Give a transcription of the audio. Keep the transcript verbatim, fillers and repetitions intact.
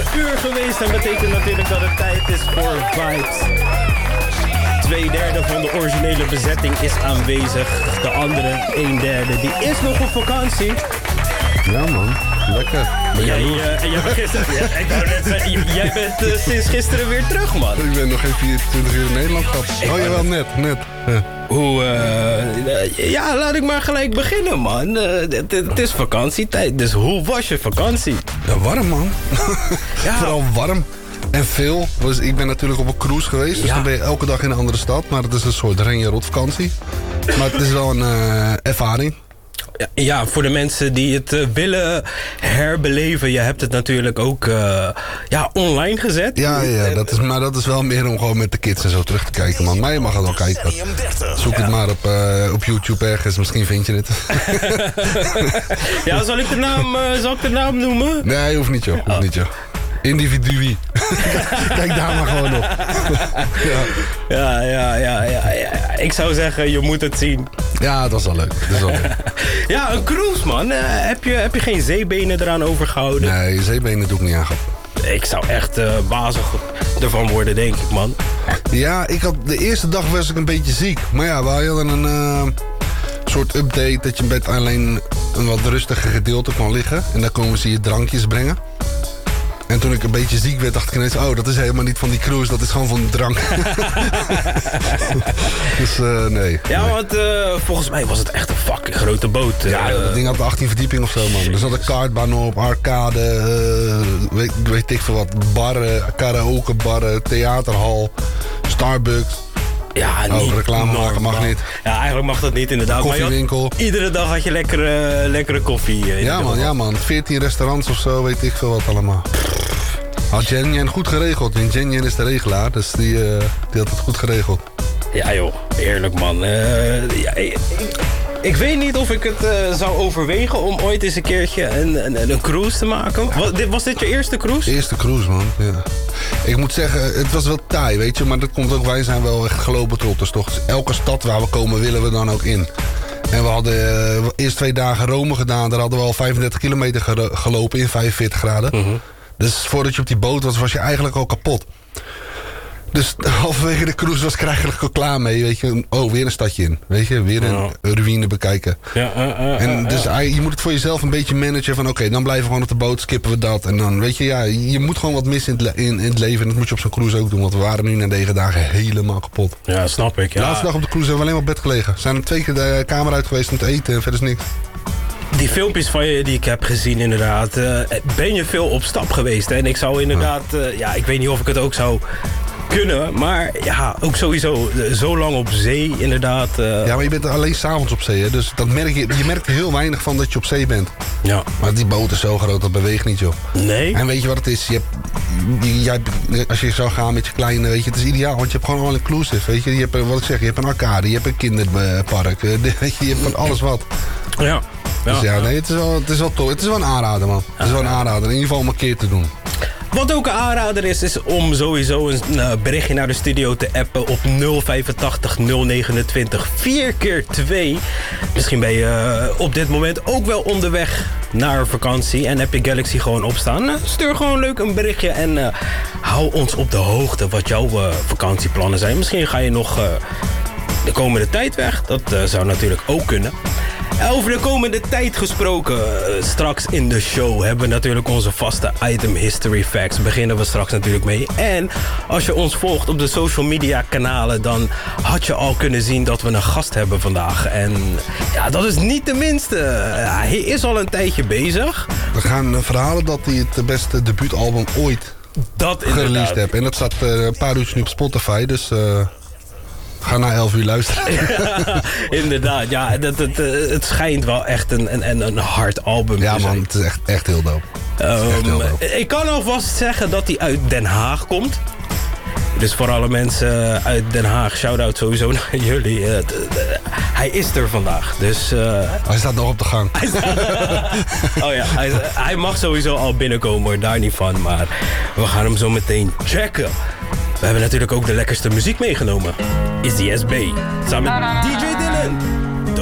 uur geweest. En betekent natuurlijk dat het tijd is voor Vibes. Twee derde van de originele bezetting is aanwezig. De andere, een derde, die is nog op vakantie. Ja man, lekker. Ben jij, uh, jij bent gisteren, ja, ik wou net zeggen, jij bent uh, sinds gisteren weer terug, man. Ik ben nog geen vierentwintig uur in Nederland gehad. Oh jawel, net, net. Ja. Hoe, uh, ja, laat ik maar gelijk beginnen, man. Het uh, is vakantietijd, dus hoe was je vakantie? Ja, warm, man. Ja. Vooral warm. En veel. Dus ik ben natuurlijk op een cruise geweest. Dus ja. Dan ben je elke dag in een andere stad. Maar het is een soort ren-je-rot vakantie. Maar het is wel een uh, ervaring. Ja, ja, voor de mensen die het uh, willen herbeleven. Je hebt het natuurlijk ook uh, ja, online gezet. Ja, ja dat is, maar dat is wel meer om gewoon met de kids en zo terug te kijken, man. Maar je mag het wel kijken. Zoek ja. het maar op, uh, op YouTube ergens. Misschien vind je het. Ja, zal ik de naam, uh, zal ik de naam noemen? Nee, hoeft niet, joh. Hoeft niet, joh. Individui. Kijk daar maar gewoon op. ja. Ja, ja, ja, ja, ja. Ik zou zeggen, je moet het zien. Ja, dat is wel leuk. Dat is wel leuk. Ja, een cruise, man. Uh, heb, je, heb je geen zeebenen eraan overgehouden? Nee, zeebenen doe ik niet aan. Ik zou echt uh, bazig ervan worden, denk ik, man. Ja, ik had, de eerste dag was ik een beetje ziek. Maar ja, we hadden een uh, soort update dat je in bed alleen een wat rustiger gedeelte kon liggen. En dan komen ze je drankjes brengen. En toen ik een beetje ziek werd, dacht ik ineens... oh, dat is helemaal niet van die cruise, dat is gewoon van de drank. Dus uh, nee. Ja, nee. want uh, volgens mij was het echt een fucking grote boot. Uh, ja, dat ding had achttien verdiepingen of zo, man. Er zat een kartbaan op, arcade, uh, weet, weet ik veel wat... barren, karaokebarren, theaterhal, Starbucks... Ja, oh, niet reclame maken mag niet. Ja, eigenlijk mag dat niet, inderdaad. Koffiewinkel. Had, iedere dag had je lekkere, lekkere koffie. Uh, ja, man, ja, man. veertien restaurants of zo, weet ik veel wat allemaal. Had Jenjen goed geregeld. Jenjen is de regelaar, dus die, uh, die had het goed geregeld. Ja, joh. Eerlijk, man. Uh, ja, ik, ik weet niet of ik het uh, zou overwegen om ooit eens een keertje een, een, een cruise te maken. Was dit, was dit je eerste cruise? Eerste cruise, man, ja. Ik moet zeggen, het was wel taai, weet je. Maar dat komt ook, wij zijn wel echt globetrotters, toch? Dus elke stad waar we komen, willen we dan ook in. En we hadden uh, eerst twee dagen Rome gedaan. Daar hadden we al vijfendertig kilometer gelopen in vijfenveertig graden. Uh-huh. Dus voordat je op die boot was, was je eigenlijk al kapot. Dus halverwege de cruise was ik er eigenlijk al klaar mee, weet je. Oh, weer een stadje in, weet je. Weer een ja. ruïne bekijken. Ja, uh, uh, en uh, dus ja. je moet het voor jezelf een beetje managen van... oké, okay, dan blijven we gewoon op de boot, skippen we dat. En dan, weet je, ja, je moet gewoon wat missen in het, in, in het leven. En dat moet je op zo'n cruise ook doen. Want we waren nu na negen dagen helemaal kapot. Ja, snap ik, ja. De laatste dag op de cruise hebben we alleen maar op bed gelegen. Zijn er twee keer de kamer uit geweest om te eten en verder is niks. Die filmpjes van je die ik heb gezien inderdaad, uh, ben je veel op stap geweest. Hè? En ik zou inderdaad, uh, ja, ik weet niet of ik het ook zou kunnen. Maar ja, ook sowieso uh, zo lang op zee inderdaad. Uh... Ja, maar je bent alleen 's avonds op zee. Hè? Dus dat merk je, je merkt er heel weinig van dat je op zee bent. Ja. Maar die boot is zo groot, dat beweegt niet, joh. Nee. En weet je wat het is? Je hebt, je, je hebt, als je zou gaan met je kleine, weet je, het is ideaal. Want je hebt gewoon all inclusive, weet je. Je hebt, wat ik zeg, je hebt een arcade, je hebt een kinderpark. Weet je, je hebt van alles wat. Ja. Ja, dus ja, nee, het is wel, het is wel tof. Het is wel een aanrader, man. Het is wel een aanrader. In ieder geval om een keer te doen. Wat ook een aanrader is, is om sowieso een uh, berichtje naar de studio te appen op nul vijfentachtig nul negenentwintig vier keer twee. Misschien ben je uh, op dit moment ook wel onderweg naar vakantie en heb je Galaxy gewoon opstaan. Uh, stuur gewoon leuk een berichtje en uh, hou ons op de hoogte wat jouw uh, vakantieplannen zijn. Misschien ga je nog uh, de komende tijd weg. Dat uh, zou natuurlijk ook kunnen. Over de komende tijd gesproken, uh, straks in de show hebben we natuurlijk onze vaste item History Facts. Beginnen we straks natuurlijk mee. En als je ons volgt op de social media kanalen, dan had je al kunnen zien dat we een gast hebben vandaag. En ja, dat is niet de minste. Uh, hij is al een tijdje bezig. We gaan verhalen dat hij het beste debuutalbum ooit dat gereleased heeft. En dat staat uh, een paar uurtjes nu op Spotify, dus... Uh... Ga na elf uur luisteren. Ja, inderdaad, ja, het, het, het schijnt wel echt een, een, een hard album ja, te zijn. Ja man, het is echt, echt heel dope. Um, echt heel dope. Ik kan alvast zeggen dat hij uit Den Haag komt. Dus voor alle mensen uit Den Haag, shout-out sowieso naar jullie. Uh, d- d- hij is er vandaag, dus... Uh, hij staat nog op de gang. Hij staat, oh ja, hij, hij mag sowieso al binnenkomen, daar niet van. Maar we gaan hem zo meteen checken. We hebben natuurlijk ook de lekkerste muziek meegenomen. Is die S B. Samen met D J Dylan.